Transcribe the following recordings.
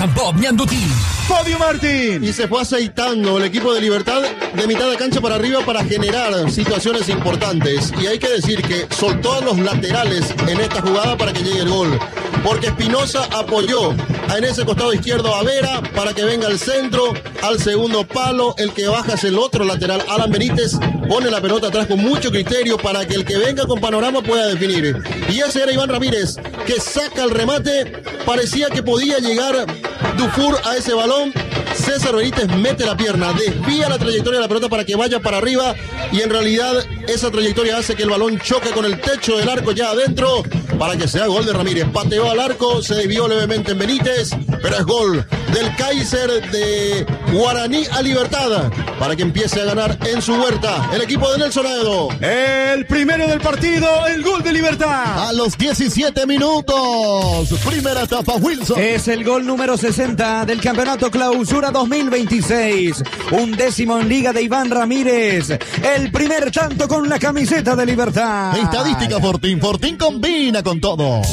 Johan Bob Ñandutí. Fabio Martín. Y se fue aceitando el equipo de Libertad de mitad de cancha para arriba para generar situaciones importantes. Y hay que decir que soltó a los laterales en esta jugada para que llegue el gol. Porque Espinosa apoyó en ese costado izquierdo a Vera para que venga al centro, al segundo palo. El que baja es el otro lateral, Alan Benítez. Pone la pelota atrás con mucho criterio para que el que venga con panorama pueda definir. Y ese era Iván Ramírez, que saca el remate. Parecía que podía llegar Dufour a ese balón. César Benítez mete la pierna, desvía la trayectoria de la pelota para que vaya para arriba. Y en realidad esa trayectoria hace que el balón choque con el techo del arco ya adentro para que sea gol de Ramírez. Pateó al arco, se desvió levemente en Benítez, pero es gol del Kaiser de Guaraní a Libertad para que empiece a ganar en su huerta el equipo de Nelson Aedo. El primero del partido, el gol de Libertad. A los 17 minutos, primera etapa, Wilson. Es el gol número 60 del Campeonato Clausura 2026. 11º en Liga de Iván Ramírez. El primer tanto con la camiseta de Libertad. Estadística Fortín. Fortín combina con todo.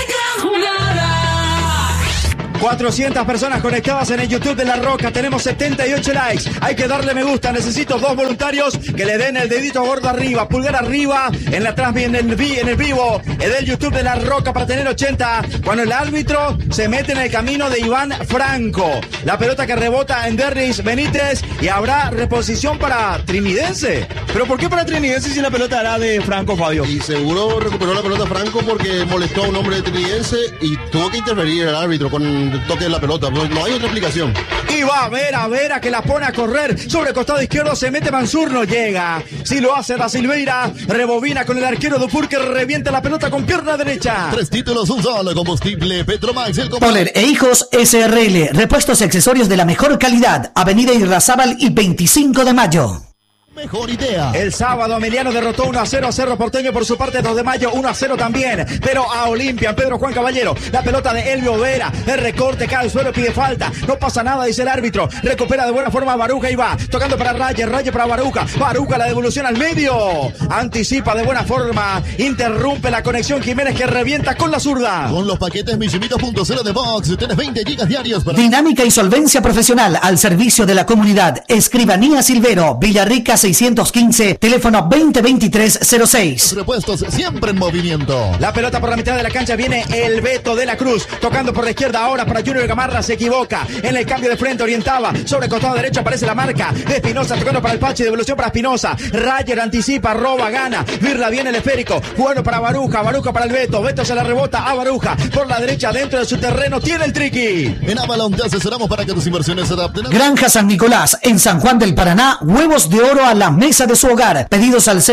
400 personas conectadas en el YouTube de La Roca. Tenemos 78 likes. Hay que darle me gusta. Necesito 2 voluntarios que le den el dedito gordo arriba, pulgar arriba en la transmisión en el vivo del YouTube de La Roca para tener 80. Cuando el árbitro se mete en el camino de Iván Franco. La pelota que rebota en Derris Benítez y habrá reposición para Trinidense. ¿Pero por qué para Trinidense si la pelota era de Franco, Fabio? Y seguro recuperó la pelota Franco porque molestó a un hombre de Trinidense y tuvo que intervenir el árbitro con toque de la pelota. No hay otra explicación. Y va Vera que la pone a correr sobre el costado izquierdo. Se mete Mansur, no llega. Si lo hace Da Silveira, rebobina con el arquero Dufour que revienta la pelota con pierna derecha. 3 títulos, un solo combustible Petromax. Poler e Hijos SRL, repuestos y accesorios de la mejor calidad. Avenida Irrazábal y 25 de mayo. Mejor idea. El sábado Emiliano derrotó 1-0 a Cerro Porteño, por su parte 2 de mayo 1-0 también, pero a Olimpia, Pedro Juan Caballero, la pelota de Elvio Vera, el recorte cae al suelo, pide falta, no pasa nada, dice el árbitro, recupera de buena forma a Baruja y va, tocando para Raye para Baruja la devolución al medio, anticipa de buena forma, interrumpe la conexión Jiménez que revienta con la zurda. Con los paquetes Michimito.0 de Box, tienes 20 gigas diarios para... Dinámica y solvencia profesional al servicio de la comunidad. Escribanía Silvero, Villarrica 615, teléfono 2023-06. Repuestos siempre en movimiento. La pelota por la mitad de la cancha, viene el Beto de la Cruz, tocando por la izquierda ahora para Junior Gamarra, se equivoca en el cambio de frente, orientaba sobre el costado derecho, aparece la marca de Espinosa, tocando para el Pachi, devolución para Espinosa, Rayer anticipa, roba, gana, Virla viene el esférico, bueno para Baruja para el Beto se la rebota a Baruja, por la derecha dentro de su terreno, tiene el triqui. En Avalon te asesoramos para que tus inversiones se adapten. Granja San Nicolás, en San Juan del Paraná, huevos de oro a la mesa de su hogar. Pedidos al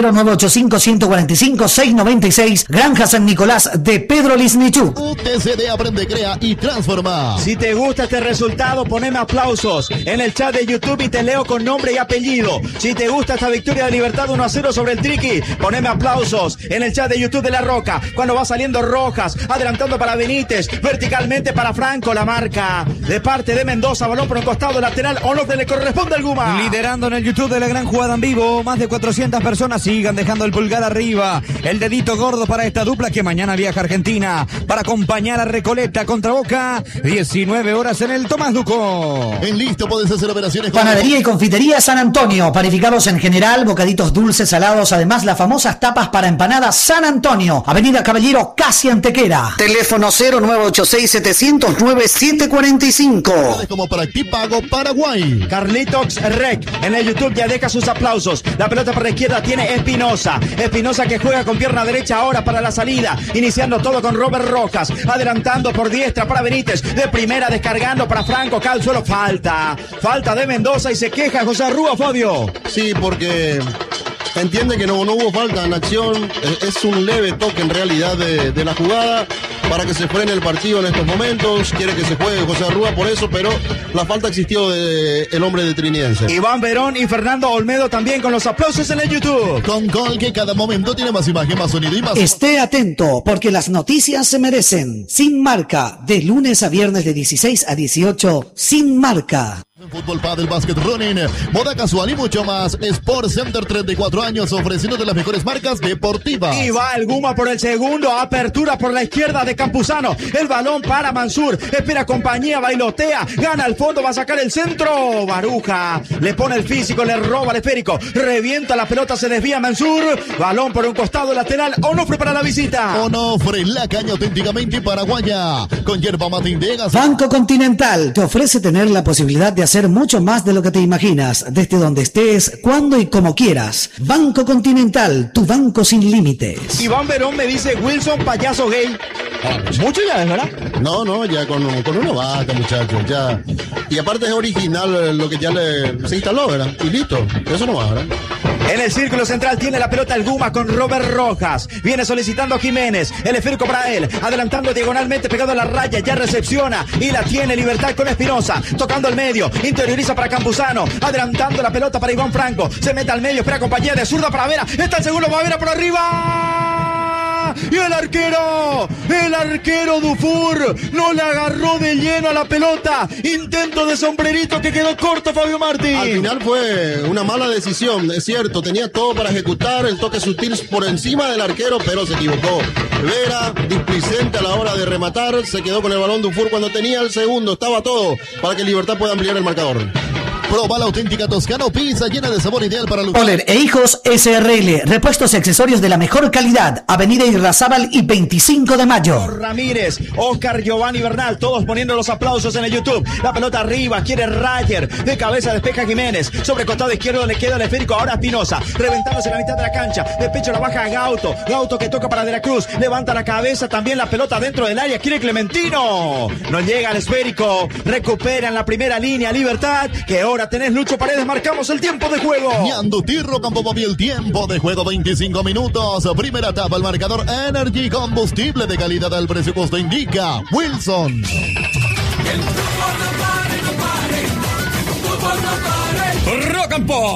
0985-145-696. Granja San Nicolás de Pedro Lisnichú. UTCD aprende, crea y transforma. Si te gusta este resultado, poneme aplausos en el chat de YouTube y te leo con nombre y apellido. Si te gusta esta victoria de Libertad 1-0 sobre el Triqui, poneme aplausos en el chat de YouTube de La Roca. Cuando va saliendo Rojas, adelantando para Benítez, verticalmente para Franco, la marca de parte de Mendoza, balón por un costado lateral, Onofre le corresponde al Guma. Liderando en el YouTube de La Gran Jugada en Vivo, más de 400 personas sigan dejando el pulgar arriba, el dedito gordo para esta dupla que mañana viaja a Argentina para acompañar a Recoleta contra Boca, 19 horas en el Tomás Duco. En Listo podés hacer operaciones. Panadería y confitería San Antonio, panificados en general, bocaditos dulces, salados, además las famosas tapas para empanadas San Antonio, Avenida Caballero, casi Antequera. Teléfono 0986-709-745. Como para ti pago Paraguay. Carlitos Rec en el YouTube ya deja sus aplausos. La pelota por la izquierda tiene Espinosa que juega con pierna derecha ahora para la salida, iniciando todo con Robert Rojas, adelantando por diestra para Benítez, de primera descargando para Franco, cae al suelo, falta de Mendoza y se queja José Rúa, Fabio. Sí, porque entiende que no hubo falta en acción, es un leve toque en realidad de la jugada para que se frene el partido en estos momentos, quiere que se juegue José Arrúa por eso, pero la falta existió del hombre de Trinidense. Iván Verón y Fernando Olmedo también con los aplausos en el YouTube. Con Gol, que cada momento tiene más imagen, más sonido y más... Esté atento, porque las noticias se merecen. Sin Marca, de lunes a viernes de 16 a 18, Sin Marca. Fútbol, pádel, básquet, running, moda casual y mucho más. Sport Center, 34 años, ofreciéndote las mejores marcas deportivas. Y va el Guma por el segundo, apertura por la izquierda de Campuzano, el balón para Mansur, espera compañía, bailotea, gana al fondo, va a sacar el centro, Baruja, le pone el físico, le roba el esférico, revienta la pelota, se desvía Mansur, balón por un costado lateral, Onofre para la visita. Onofre, la caña auténticamente paraguaya, con yerba mate Indegas. Banco Continental te ofrece tener la posibilidad de hacer mucho más de lo que te imaginas, desde donde estés, cuando y como quieras. Banco Continental, tu banco sin límites. Iván Verón me dice, Wilson, payaso gay. Mucho ya es, ¿verdad? No, ya con uno basta, muchachos, ya. Y aparte es original lo que ya se instaló, ¿verdad? Y listo, eso no va, ¿verdad? En el círculo central tiene la pelota el Guma con Robert Rojas. Viene solicitando a Jiménez. El esférico para él. Adelantando diagonalmente, pegado a la raya. Ya recepciona. Y la tiene Libertad con Espinosa. Tocando el medio. Interioriza para Campuzano. Adelantando la pelota para Iván Franco. Se mete al medio. Espera compañía de zurda para Vera. Está el segundo. Va Vera por arriba. Y el arquero Dufour no le agarró de lleno a la pelota. Intento de sombrerito que quedó corto, Fabio Martín. Al final fue una mala decisión, es cierto, tenía todo para ejecutar el toque sutil por encima del arquero, pero se equivocó. Vera, displicente a la hora de rematar, se quedó con el balón Dufour cuando tenía el segundo, estaba todo para que Libertad pueda ampliar el marcador. Proba la auténtica Toscano, pizza llena de sabor ideal para los... Oler e Hijos SRL, repuestos y accesorios de la mejor calidad. Avenida Irrazábal y 25 de mayo. Ramírez, Oscar, Giovanni Bernal, todos poniendo los aplausos en el YouTube. La pelota arriba, quiere Rayer, de cabeza despeja Jiménez, sobre costado izquierdo le queda el esférico, ahora Espinosa, reventándose la mitad de la cancha, de pecho la baja a Gauto que toca para De la Cruz, levanta la cabeza, también la pelota dentro del área, quiere Clementino, no llega al esférico, recupera en la primera línea Libertad, que ahora tenés Lucho Paredes, marcamos el tiempo de juego. Ñandutirro Campo Papi, el tiempo de juego 25 minutos. Primera etapa, el marcador Energy, combustible de calidad al precio costo indica Wilson. Rock and Pop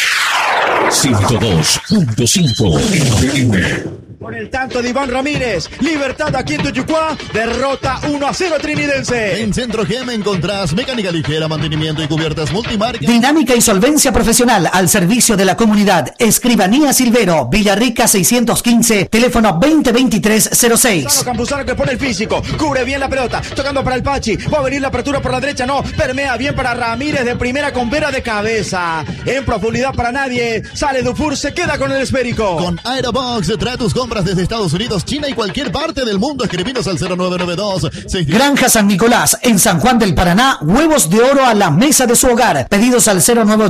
102.5. Con el tanto de Iván Ramírez, Libertad aquí en Tuyucuá, derrota 1-0 Trinidense. En Centro Gem encontrás mecánica ligera, mantenimiento y cubiertas multimarca. Dinámica y solvencia profesional al servicio de la comunidad. Escribanía Silvero, Villarrica 615, teléfono 2023-06. Campuzano que pone el físico, cubre bien la pelota, tocando para el Pachi, va a venir la apertura por la derecha, no, permea bien para Ramírez de primera con Vera de cabeza. En profundidad para nadie, sale Dufour, se queda con el esférico. Con Aerobox, trae tus compras desde Estados Unidos, China y cualquier parte del mundo. Escribinos al 0992. Granja San Nicolás, en San Juan del Paraná, huevos de oro a la mesa de su hogar. Pedidos al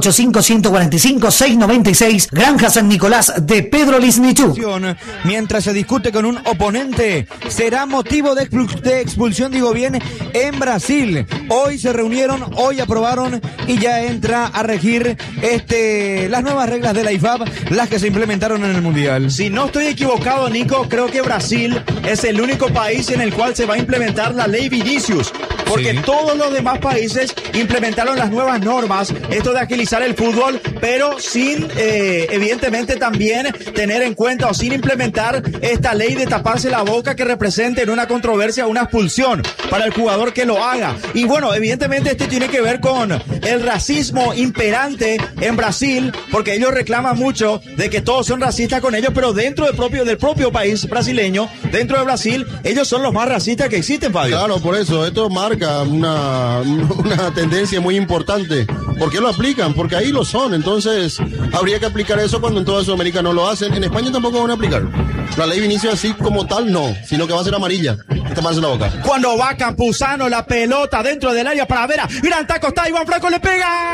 0985-145-696. Granja San Nicolás de Pedro Lisnichú. Mientras se discute con un oponente, será motivo de expulsión, digo bien, en Brasil. Hoy se reunieron, hoy aprobaron y ya entra a regir las nuevas reglas de la IFAB, las que se implementaron en el Mundial. Si no estoy equivocado, Nico, creo que Brasil es el único país en el cual se va a implementar la ley Vinicius, porque todos los demás países implementaron las nuevas normas, esto de agilizar el fútbol, pero sin evidentemente también tener en cuenta o sin implementar esta ley de taparse la boca que represente en una controversia una expulsión para el jugador que lo haga. Y bueno, evidentemente esto tiene que ver con el racismo imperante en Brasil, porque ellos reclaman mucho de que todos son racistas con ellos, pero dentro del propio país brasileño, dentro de Brasil, ellos son los más racistas que existen, Fabio. Claro, por eso, esto marca una tendencia muy importante. ¿Por qué lo aplican? Porque ahí lo son, entonces habría que aplicar eso cuando en toda Sudamérica no lo hacen. En España tampoco van a aplicar. La ley Vinicius así como tal no, sino que va a ser amarilla. Taparse la boca. Cuando va Campuzano, la pelota dentro del área para Vera, gran taco está, Iván Franco le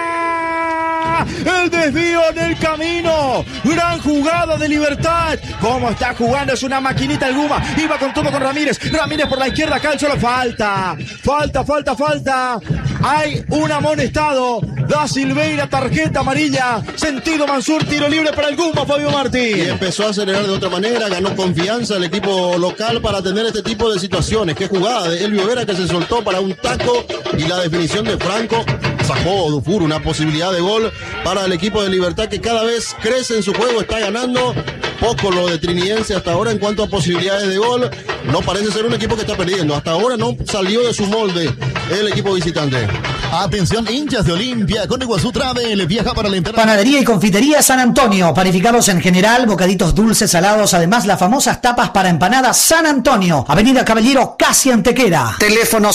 pega. El desvío en el camino. Gran jugada de Libertad. Cómo está jugando, es una maquinita el Guma. Iba con todo con Ramírez. Ramírez por la izquierda, acá el solo falta. Falta. Hay un amonestado. Da Silveira, tarjeta amarilla. Sentido Mansur, tiro libre para el Guma, Fabio Martín. Y empezó a acelerar de otra manera, ganó confianza el equipo local para tener este tipo de situaciones. Qué jugada de Elvio Vera que se soltó para un taco y la definición de Franco. Sacó Dufour una posibilidad de gol para el equipo de Libertad que cada vez crece en su juego, está ganando poco lo de Trinidense hasta ahora en cuanto a posibilidades de gol. No parece ser un equipo que está perdiendo, hasta ahora no salió de su molde el equipo visitante. Atención, hinchas de Olimpia, con Iguazú Travel, viaja para la entrada. Panadería y confitería San Antonio, panificados en general, bocaditos dulces, salados, además las famosas tapas para empanadas San Antonio, Avenida Caballero, casi Antequera. Teléfono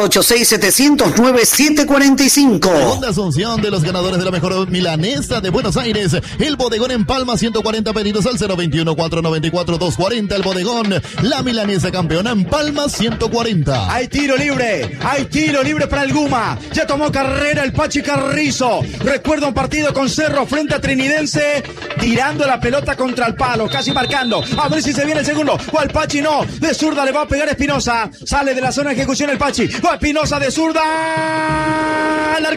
0986-709-745. Segunda asunción de los ganadores de la mejor milanesa de Buenos Aires, el bodegón en Palma, 140 pedidos al 021-494-240, el bodegón, la milanesa campeona en Palma, 140. Hay tiro libre para el Guma. Ya tomó carrera el Pachi Carrizo. Recuerda un partido con Cerro frente a Trinidense, tirando la pelota contra el palo, casi marcando. A ver si se viene el segundo. O al Pachi no. De zurda le va a pegar Espinosa. Sale de la zona de ejecución el Pachi. O Espinosa de zurda. El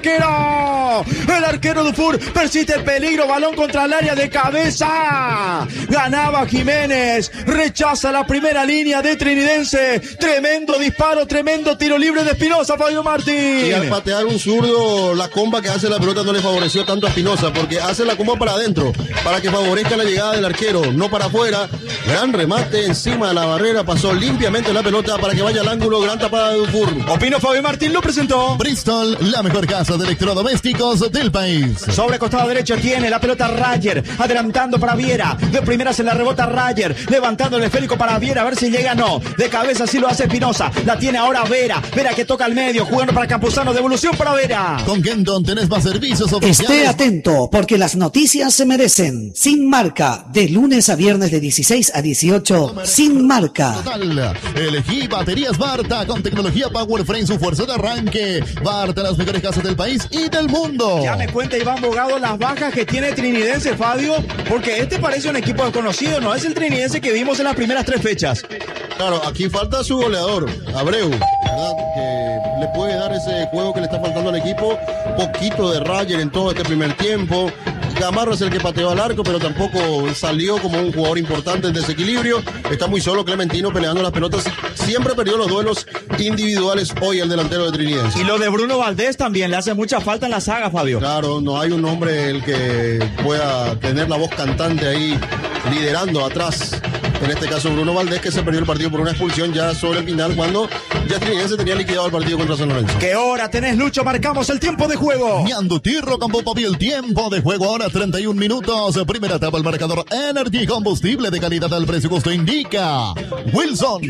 arquero Dufour persiste el peligro. Balón contra el área de cabeza. Ganaba Jiménez. Rechaza la primera línea de Trinidense. Tremendo disparo, tremendo tiro libre de Espinosa, Fabio Martín. Y al patear un zurdo, la comba que hace la pelota no le favoreció tanto a Espinosa, porque hace la comba para adentro, para que favorezca la llegada del arquero, no para afuera. Gran remate encima de la barrera, pasó limpiamente la pelota para que vaya al ángulo. Gran tapada de Dufour. Opino Fabio Martín, lo presentó. Bristol, la mejor casa de electrodomésticos del país. Sobre costado derecho tiene la pelota Rayer, adelantando para Viera. De primera se la rebota Rayer, levantando el esférico para Viera, a ver si llega, no. De cabeza sí lo hace Espinosa, la tiene ahora Vera. Vera que toca al medio, jugando para Campuzano, devolución para Vera. Con Kenton tenés más servicios oficiales. Esté atento, porque las noticias se merecen. Sin Marca, de lunes a viernes de 16 a 18, Sin Marca. Total. Elegí baterías Barta con tecnología Power Frame, su fuerza de arranque. Barta, las mejores casas del país y del mundo. Ya me cuenta Iván Bogado las bajas que tiene Trinidense, Fabio, porque este parece un equipo desconocido, no es el Trinidense que vimos en las primeras 3 fechas. Claro, aquí falta su goleador, Abreu, ¿verdad? Que le puede dar ese juego que le está faltando al equipo. Poquito de Rayer en todo este primer tiempo. Gamarra es el que pateó al arco, pero tampoco salió como un jugador importante en desequilibrio. Está muy solo Clementino peleando las pelotas. Siempre perdió los duelos individuales hoy el delantero de Trinidense. Y lo de Bruno Valdés también le hace mucha falta en la saga, Fabio. Claro, no hay un hombre el que pueda tener la voz cantante ahí liderando atrás. En este caso Bruno Valdés, que se perdió el partido por una expulsión ya sobre el final, cuando ya Trinidense tenía liquidado el partido contra San Lorenzo. ¿Qué hora tenés, Lucho? Marcamos el tiempo de juego. Ñandutirro con Popovi, el tiempo de juego ahora 31 minutos. Primera etapa, el marcador Energy, combustible de calidad al precio justo indica Wilson.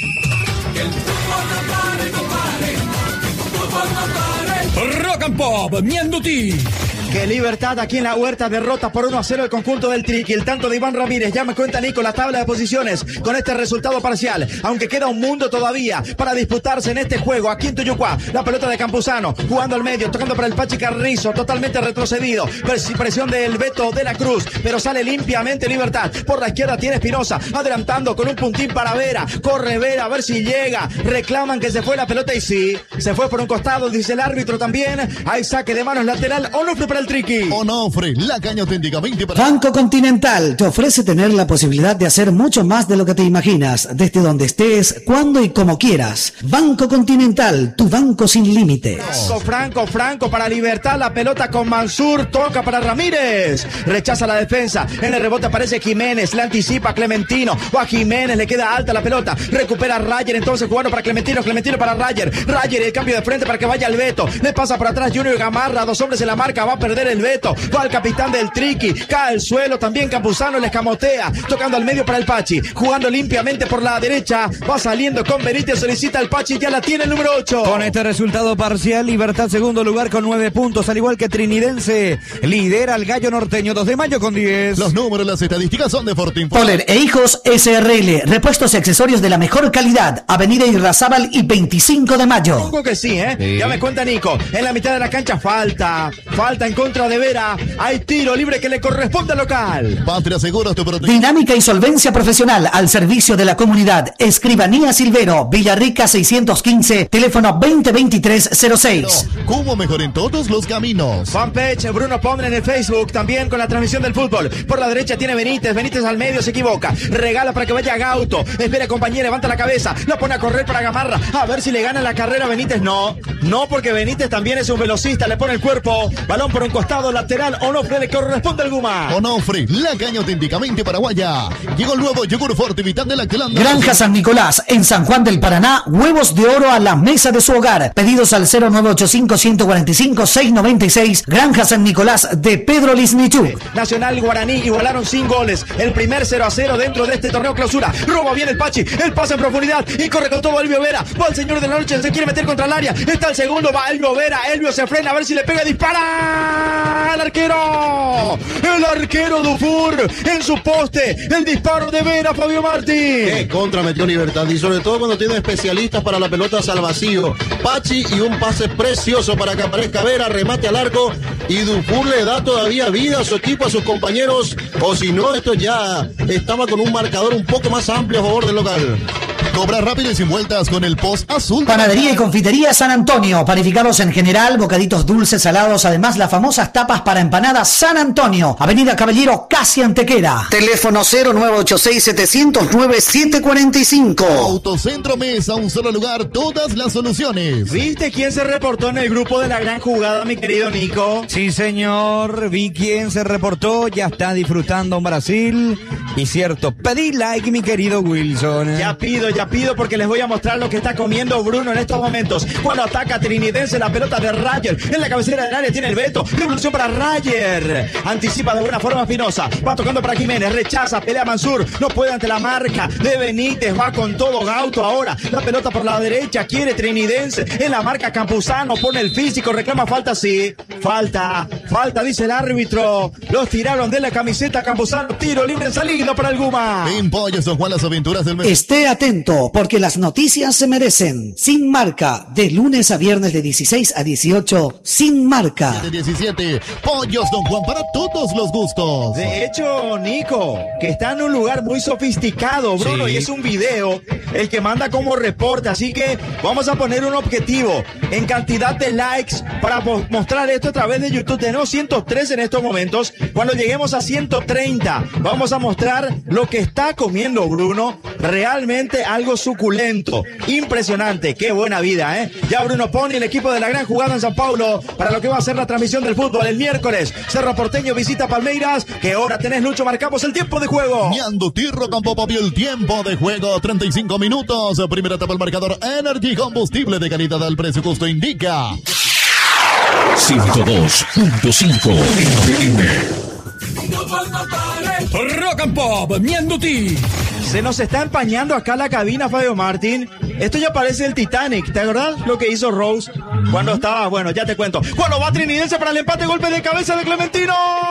Rock and Pop, Ñandutí. Que Libertad aquí en la Huerta derrota por 1-0 el conjunto del Triqui. El tanto de Iván Ramírez, ya me cuenta Nico la tabla de posiciones con este resultado parcial, aunque queda un mundo todavía para disputarse en este juego. Aquí en Tuyucuá, la pelota de Campuzano, jugando al medio, tocando para el Pachi Carrizo, totalmente retrocedido. Presión del Beto de la Cruz, pero sale limpiamente Libertad. Por la izquierda tiene Espinosa, adelantando con un puntín para Vera. Corre Vera, a ver si llega. Reclaman que se fue la pelota y sí, se fue por un costado, dice el árbitro también. Hay saque de manos lateral, Onofre para el Triqui. Onofre, la caña auténtica, 20 para... Banco Continental te ofrece tener la posibilidad de hacer mucho más de lo que te imaginas, desde donde estés, cuando y como quieras. Banco Continental, tu banco sin límites. Franco para Libertad, la pelota con Mansur, toca para Ramírez, rechaza la defensa, en el rebote aparece Jiménez, le anticipa a Clementino, o a Jiménez le queda alta la pelota, recupera a Rayer, entonces jugando para Clementino para Rayer, el cambio de frente para que vaya el Beto, le pasa por atrás Junior Gamarra, 2 hombres en la marca, va a perder el Beto, va al capitán del Triqui, cae al suelo, también Campuzano le escamotea, tocando al medio para el Pachi, jugando limpiamente por la derecha, va saliendo con Benítez, solicita al Pachi, ya la tiene el número 8. Con este resultado parcial, Libertad segundo lugar con 9 puntos, al igual que Trinidense, lidera el Gallo Norteño, 2 de mayo con 10. Los números, las estadísticas son de Fortín. Poller e Hijos SRL, repuestos y accesorios de la mejor calidad, Avenida Irrazábal y 25 de mayo. Supongo que sí, sí. Ya me cuenta Nico, en la mitad de la cancha falta en contra de Vera, hay tiro libre que le corresponde al local. Patria Seguros, tu protección. Dinámica y solvencia profesional al servicio de la comunidad. Escribanía Silvero, Villarrica 615, teléfono 2023-06. Cubo mejor en todos los caminos. Fanpage, Bruno Pombre en el Facebook, también con la transmisión del fútbol. Por la derecha tiene Benítez al medio se equivoca, regala para que vaya Gauto, espera compañía, levanta la cabeza, la pone a correr para Gamarra, a ver si le gana la carrera Benítez, no porque Benítez también es un velocista, le pone el cuerpo, balón por un costado lateral. Onofre le corresponde al Guma. Onofre, la caña auténticamente paraguaya. Llegó el nuevo yogur Fortivital de Lactelanda. Granja San Nicolás, en San Juan del Paraná, huevos de oro a la mesa de su hogar. Pedidos al 0985-145-696. Granja San Nicolás de Pedro Lisnichuk. Nacional y Guaraní igualaron sin goles. El primer 0-0 dentro de este torneo clausura. Roba bien el Pachi, el pase en profundidad y corre con todo Elvio Vera. Va el señor de la noche, se quiere meter contra el área. Está el segundo, va Elvio Vera. Elvio se frena a ver si le pega, dispara. El arquero Dufour en su poste. El disparo de Vera, Fabio Martín. Qué contra metió Libertad, y sobre todo cuando tiene especialistas para la pelota al vacío. Pachi y un pase precioso para que aparezca Vera, remate al arco y Dufour le da todavía vida a su equipo, a sus compañeros, o si no, esto ya estaba con un marcador un poco más amplio a favor del local. Cobra rápido y sin vueltas con el post azul. Panadería y confitería San Antonio. Panificados en general, bocaditos dulces, salados. Además, las famosas tapas para empanadas San Antonio. Avenida Caballero, casi Antequera. Teléfono 0986-709-745. Autocentro Mesa, un solo lugar, todas las soluciones. ¿Viste quién se reportó en el grupo de la gran jugada, mi querido Nico? Sí, señor. Vi quién se reportó. Ya está disfrutando en Brasil. Y cierto, pedí like, mi querido Wilson. Ya pido, porque les voy a mostrar lo que está comiendo Bruno en estos momentos. Cuando ataca Trinidense, la pelota de Rayer. En la cabecera del área tiene el Beto. Revolución para Rayer. Anticipa de buena forma Espinosa. Va tocando para Jiménez. Rechaza, pelea Mansur. No puede ante la marca de Benítez. Va con todo Gauto ahora. La pelota por la derecha. Quiere Trinidense. En la marca Campuzano. Pone el físico. Reclama falta. Sí. Falta, dice el árbitro. Los tiraron de la camiseta Campuzano. Tiro libre en salida para el Guma. En Pollos Don Juan, las aventuras del mes. Esté atento, porque las noticias se merecen. Sin Marca, de lunes a viernes de 16 a 18, Sin Marca. 17, Pollos Don Juan, para todos los gustos. De hecho, Nico, que está en un lugar muy sofisticado, Bruno, sí. Y es un video el que manda como reporte, así que vamos a poner un objetivo en cantidad de likes para mostrar esto a través de YouTube. Tenemos 103 en estos momentos. Cuando lleguemos a 130, vamos a mostrar lo que está comiendo Bruno. Realmente algo suculento, impresionante, qué buena vida, ¿eh? Ya Bruno Poni, el equipo de la gran jugada en San Paulo, para lo que va a ser la transmisión del fútbol el miércoles. Cerro Porteño visita Palmeiras. ¿Qué hora tenés, Lucho? Marcamos el tiempo de juego. Ñando Tirro Campo Papi, el tiempo de juego, 35 minutos. Primera etapa, el marcador Energy, combustible de calidad al precio justo indica 102.5 FM. Rock and Pop, Mianduti. Se nos está empañando acá la cabina, Fabio Martín. Esto ya parece el Titanic, ¿te acordás lo que hizo Rose cuando estaba? Bueno, ya te cuento. Cuando va Trinidense para el empate, golpe de cabeza de Clementino.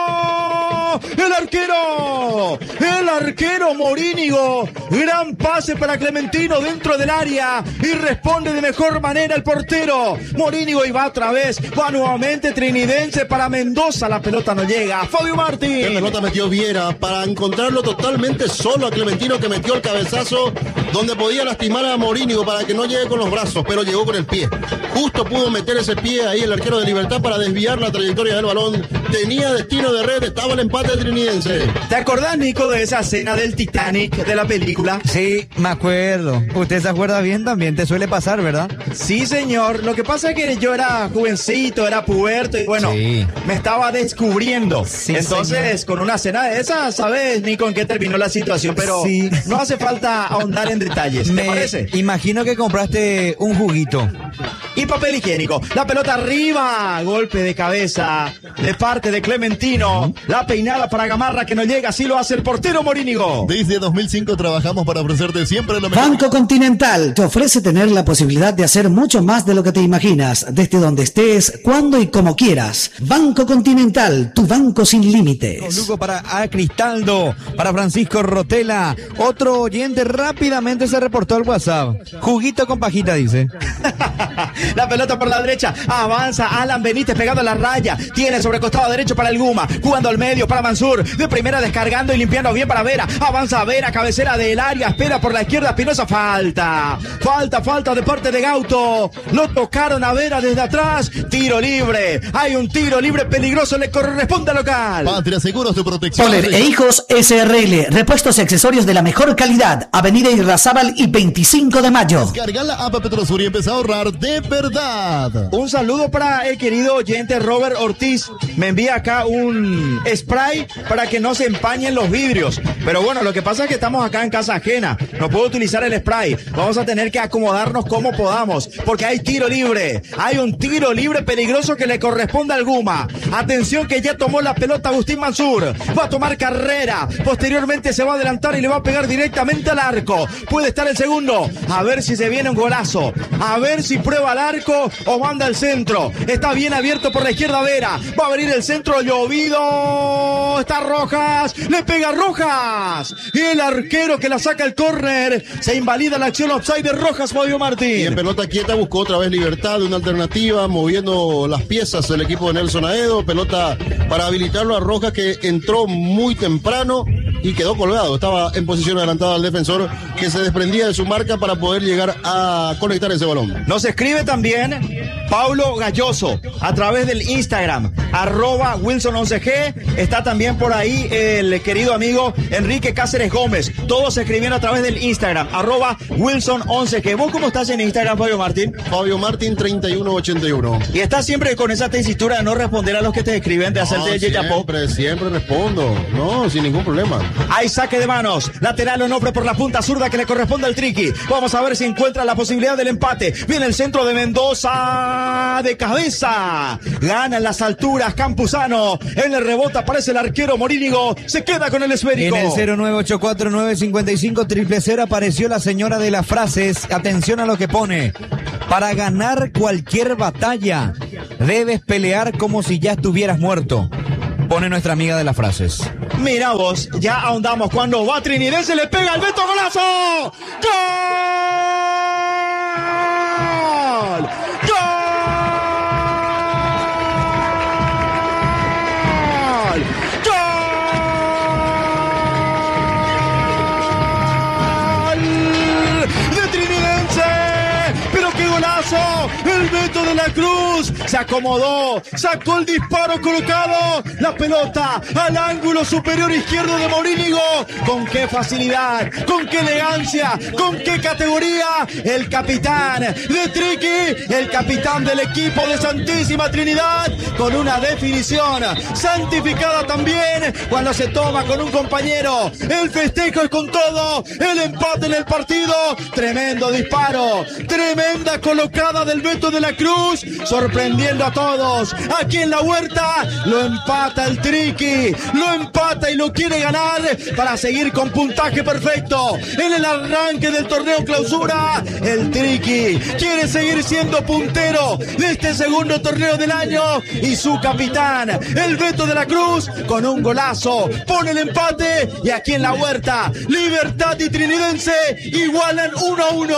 El arquero Morínigo. Gran pase para Clementino dentro del área y responde de mejor manera el portero. Morínigo y va otra vez. Va nuevamente Trinidense para Mendoza. La pelota no llega. Fabio Martín. La pelota metió Viera para encontrarlo totalmente solo a Clementino, que metió el cabezazo donde podía lastimar a Morínigo para que no llegue con los brazos, pero llegó con el pie. Justo pudo meter ese pie ahí el arquero de Libertad para desviar la trayectoria del balón. Tenía destino de red, estaba el empate de Trinidense. ¿Te acordás, Nico, de esa escena del Titanic de la película? Sí, me acuerdo. Usted se acuerda bien también, te suele pasar, ¿verdad? Sí, señor. Lo que pasa es que yo era jovencito, era puberto y bueno, sí, me estaba descubriendo. Sí, entonces, señor, con una escena de esa, ¿sabes, Nico, en qué terminó la situación? Pero sí, no hace falta ahondar en detalles, ¿te parece? Imagino que compraste un juguito. Y papel higiénico. La pelota arriba. Golpe de cabeza de parte de Clementino. La peinada para Gamarra que no llega. Así lo hace el portero Morínigo. Desde 2005 trabajamos para ofrecerte siempre lo mejor. Banco Continental te ofrece tener la posibilidad de hacer mucho más de lo que te imaginas, desde donde estés, cuando y como quieras. Banco Continental, tu banco sin límites. Lugo para Cristaldo, para Francisco Rotela. Otro oyente rápidamente se reportó al WhatsApp. Juguito con pajita, dice. La pelota por la derecha. Avanza Alan Benítez pegado a la raya. Tiene sobre el costado derecho para el Guma. Jugando al medio para para Mansur. De primera descargando y limpiando bien para Vera. Avanza Vera, cabecera del área. Espera por la izquierda Espinosa. Falta de parte de Gauto. Lo tocaron a Vera desde atrás. Tiro libre. Hay un tiro libre peligroso. Le corresponde al local. Patria Seguros, tu protección. Poler e Hijos SRL. Repuestos y accesorios de la mejor calidad. Avenida Irrazábal y 25 de mayo. Descarga la app Petrosur y empieza a ahorrar de verdad. Un saludo para el querido oyente Robert Ortiz. Me envía acá un spray para que no se empañen los vidrios. Pero bueno, lo que pasa es que estamos acá en casa ajena. No puedo utilizar el spray. Vamos a tener que acomodarnos como podamos. Porque hay tiro libre. Hay un tiro libre peligroso que le corresponde al Guma. Atención que ya tomó la pelota Agustín Mansur. Va a tomar carrera. Posteriormente se va a adelantar y le va a pegar directamente al arco. Puede estar el segundo. A ver si se viene un golazo. A ver si prueba el arco o manda al centro. Está bien abierto por la izquierda Vera. Va a venir el centro llovido. Está Rojas. Le pega Rojas. Y el arquero que la saca el córner. Se invalida la acción offside de Rojas, Fabio Martín. Y en pelota quieta buscó otra vez Libertad, una alternativa, moviendo las piezas el equipo de Nelson Aedo. Pelota para habilitarlo a Rojas, que entró muy temprano y quedó colgado. Estaba en posición adelantada al defensor, que se desprendía de su marca para poder llegar a conectar ese balón. Nos escribe también Paulo Galloso a través del Instagram, @Wilson11G. Está también por ahí el querido amigo Enrique Cáceres Gómez. Todos se escribieron a través del Instagram, @Wilson11G. ¿Vos cómo estás en Instagram, Fabio Martín? Fabio Martín 3181. Y estás siempre con esa tesitura de no responder a los que te escriben, de hacerte el yeyapó. Siempre respondo. No, sin ningún problema. Hay saque de manos. Lateral Onofre por la punta zurda que le corresponde al Triqui. Vamos a ver si encuentra la posibilidad del empate. Viene el centro de Mendoza. De cabeza. Gana en las alturas Campuzano. En el rebote aparece el arquero Morínigo. Se queda con el esférico. En el 098495500 apareció la señora de las frases. Atención a lo que pone. Para ganar cualquier batalla, debes pelear como si ya estuvieras muerto. Pone nuestra amiga de las frases. Mira vos, ya ahondamos. Cuando va Trinidense, le pega el Beto, golazo. ¡Gol! ¡Gol! ¡Gol! De Trinidense. Pero qué golazo. El Beto de la Cruz se acomodó, sacó el disparo colocado, la pelota al ángulo superior izquierdo de Morínigo. Con qué facilidad, con qué elegancia, con qué categoría. El capitán de Triqui, el capitán del equipo de Santísima Trinidad, con una definición santificada también cuando se toma con un compañero. El festejo es con todo, el empate en el partido. Tremendo disparo, tremenda colocada del Beto de la Cruz, sorprendiendo a todos. Aquí en la Huerta lo empata el Triqui, lo empata y lo quiere ganar para seguir con puntaje perfecto en el arranque del torneo clausura. El Triqui quiere seguir siendo puntero de este segundo torneo del año y su capitán, el Beto de la Cruz, con un golazo pone el empate. Y aquí en la Huerta, Libertad y Trinidense igualan 1-1.